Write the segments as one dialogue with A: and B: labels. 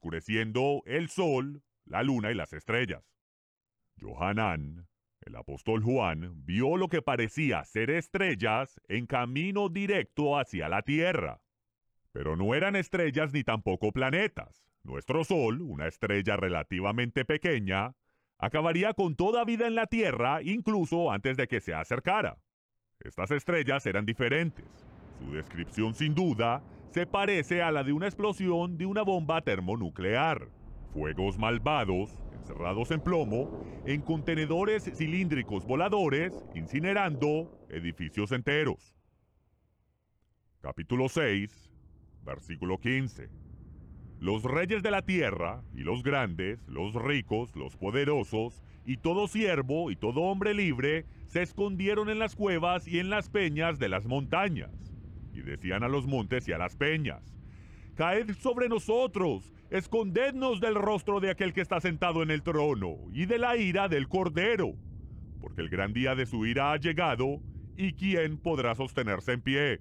A: oscureciendo el sol, la luna y las estrellas. Johanán, el apóstol Juan, vio lo que parecía ser estrellas en camino directo hacia la tierra. Pero no eran estrellas ni tampoco planetas. Nuestro Sol, una estrella relativamente pequeña, acabaría con toda vida en la Tierra incluso antes de que se acercara. Estas estrellas eran diferentes. Su descripción sin duda se parece a la de una explosión de una bomba termonuclear. Fuegos malvados, encerrados en plomo, en contenedores cilíndricos voladores, incinerando edificios enteros. Capítulo 6, versículo 15. Los reyes de la tierra, y los grandes, los ricos, los poderosos, y todo siervo y todo hombre libre, se escondieron en las cuevas y en las peñas de las montañas. Y decían a los montes y a las peñas: «Caed sobre nosotros, escondednos del rostro de aquel que está sentado en el trono, y de la ira del Cordero, porque el gran día de su ira ha llegado, y ¿quién podrá sostenerse en pie?».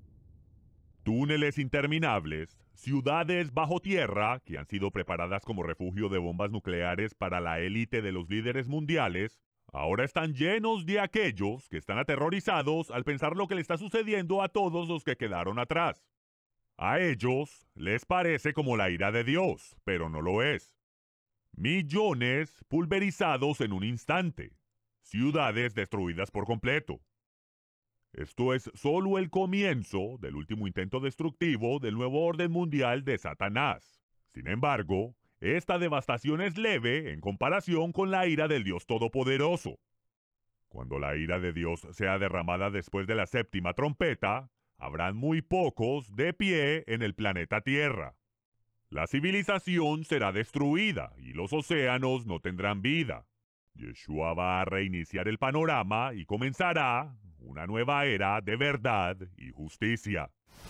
A: Túneles interminables, ciudades bajo tierra que han sido preparadas como refugio de bombas nucleares para la élite de los líderes mundiales, ahora están llenos de aquellos que están aterrorizados al pensar lo que le está sucediendo a todos los que quedaron atrás. A ellos les parece como la ira de Dios, pero no lo es. Millones pulverizados en un instante, ciudades destruidas por completo. Esto es solo el comienzo del último intento destructivo del nuevo orden mundial de Satanás. Sin embargo, esta devastación es leve en comparación con la ira del Dios Todopoderoso. Cuando la ira de Dios sea derramada después de la séptima trompeta, habrán muy pocos de pie en el planeta Tierra. La civilización será destruida y los océanos no tendrán vida. Yeshua va a reiniciar el panorama y comenzará una nueva era de verdad y justicia.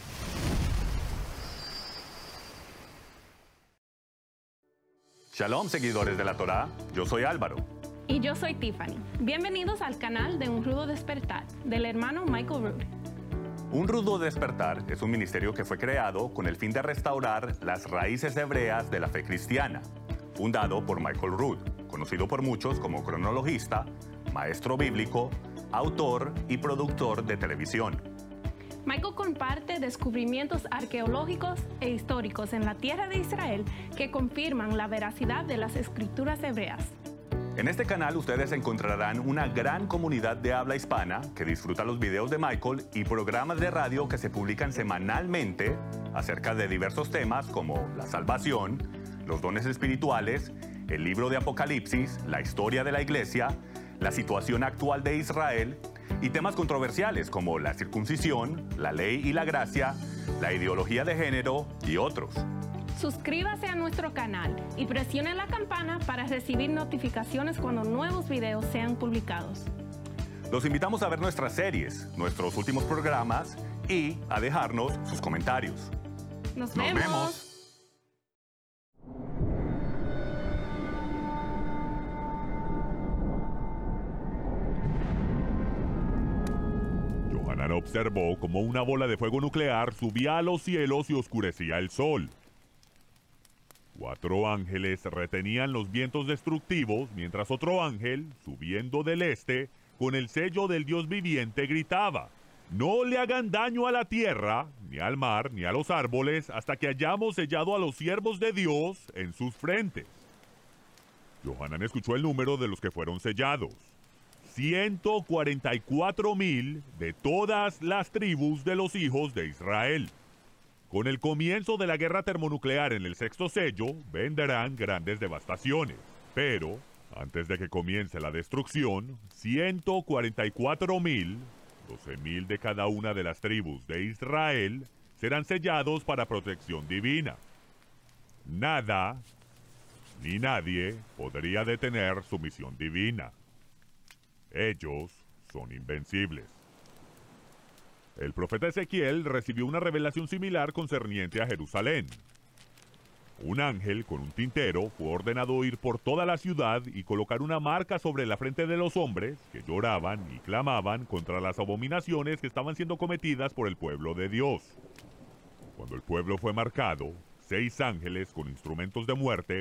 B: Shalom, seguidores de la Torá. Yo soy Álvaro.
C: Y yo soy Tiffany. Bienvenidos al canal de Un Rudo Despertar, del hermano Michael Rood.
B: Un Rudo Despertar es un ministerio que fue creado con el fin de restaurar las raíces hebreas de la fe cristiana, fundado por Michael Rood, conocido por muchos como cronologista, maestro bíblico, autor y productor de televisión.
C: Michael comparte descubrimientos arqueológicos e históricos en la tierra de Israel que confirman la veracidad de las escrituras hebreas.
B: En este canal ustedes encontrarán una gran comunidad de habla hispana que disfruta los videos de Michael y programas de radio que se publican semanalmente acerca de diversos temas como la salvación, los dones espirituales, el libro de Apocalipsis, la historia de la iglesia, la situación actual de Israel y temas controversiales como la circuncisión, la ley y la gracia, la ideología de género y otros.
C: Suscríbase a nuestro canal y presione la campana para recibir notificaciones cuando nuevos videos sean publicados.
B: Los invitamos a ver nuestras series, nuestros últimos programas y a dejarnos sus comentarios.
C: Nos vemos.
A: Johanán observó cómo una bola de fuego nuclear subía a los cielos y oscurecía el sol. 4 ángeles retenían los vientos destructivos, mientras otro ángel, subiendo del este, con el sello del Dios viviente, gritaba: «No le hagan daño a la tierra, ni al mar, ni a los árboles, hasta que hayamos sellado a los siervos de Dios en sus frentes». Johanán escuchó el número de los que fueron sellados: 144,000 de todas las tribus de los hijos de Israel. Con el comienzo de la guerra termonuclear en el 6º sello, vendrán grandes devastaciones. Pero, antes de que comience la destrucción, 144,000, 12,000 de cada una de las tribus de Israel, serán sellados para protección divina. Nada, ni nadie podría detener su misión divina. Ellos son invencibles. El profeta Ezequiel recibió una revelación similar concerniente a Jerusalén. Un ángel con un tintero fue ordenado ir por toda la ciudad y colocar una marca sobre la frente de los hombres que lloraban y clamaban contra las abominaciones que estaban siendo cometidas por el pueblo de Dios. Cuando el pueblo fue marcado, 6 ángeles con instrumentos de muerte